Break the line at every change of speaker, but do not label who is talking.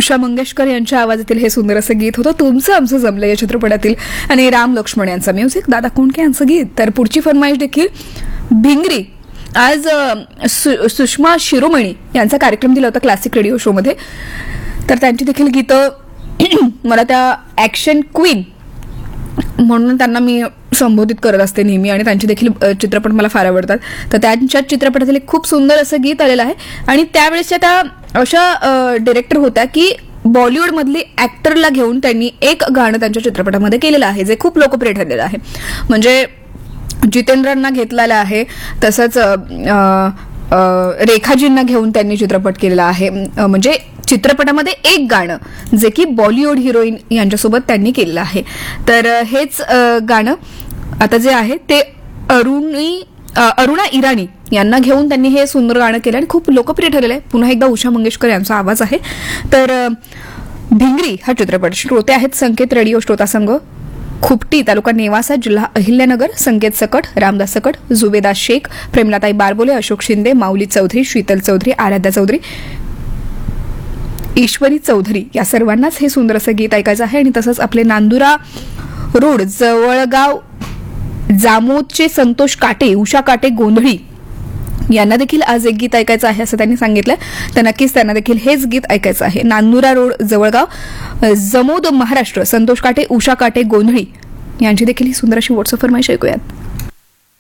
उषा मंगेशकर यांच्या आवाजातील हे सुंदर असं गीत होतं तुमचं आमचं जमलं या चित्रपटातील, आणि राम लक्ष्मण यांचं म्युझिक, दादा कोंडके यांचं गीत. तर पुढची फरमाईश देखील भिंगरी. आज सुषमा शिरोमणी यांचा कार्यक्रम दिला होता क्लासिक रेडिओ शो मध्ये, तर त्यांची देखील गीतं मला त्या ऍक्शन क्वीन म्हणून त्यांना मी संबोधित करत असते नेहमी, आणि त्यांचे देखील चित्रपट मला फार आवडतात. तर त्यांच्या चित्रपटातील एक खूप सुंदर असं गीत आलेलं आहे, आणि त्यावेळेसच्या त्या अशा डिरेक्टर होत्या की बॉलिवूडमधली ऍक्टरला घेऊन त्यांनी एक गाणं त्यांच्या चित्रपटामध्ये केलेलं आहे जे खूप लोकप्रिय ठरलेलं आहे. म्हणजे जितेंद्रांना घेतलेला आहे, तसंच रेखाजींना घेऊन त्यांनी चित्रपट केलेला आहे. म्हणजे चित्रपटामध्ये एक गाणं जे की बॉलिवूड हिरोईन यांच्यासोबत त्यांनी केलेलं आहे. तर हेच गाणं आता जे आहे ते अरुणा इराणी यांना घेऊन त्यांनी हे सुंदर गाणं केलं आणि खूप लोकप्रिय ठरलेलं आहे. पुन्हा एकदा उषा मंगेशकर यांचा आवाज आहे. तर भिंगरी हा चित्रपट. श्रोते आहेत संकेत रेडिओ श्रोता संघ, खुपटी तालुका नेवासा, जिल्हा अहिल्यानगर, संकेत सकट, रामदास सकट, जुबेदा शेख, प्रेमलाताई बारबोले, अशोक शिंदे, माऊली चौधरी, शीतल चौधरी, आराध्या चौधरी, ईश्वरी चौधरी या सर्वांनाच हे सुंदर असं गीत ऐकायचं आहे. आणि तसंच आपले नांदुरा रोड जवळगाव जामोदचे संतोष काटे, उषा काटे गोंधळी यांना देखील आज एक गीत ऐकायचं आहे असं त्यांनी सांगितलं. तर नक्कीच त्यांना देखील हेच गीत ऐकायचं आहे. नांदुरा रोड जवळगाव जमोद महाराष्ट्र, संतोष काटे, उषा काटे गोंधळी यांची देखील ही सुंदर अशी व्हॉट्सअप फरमाईश ऐकूयात.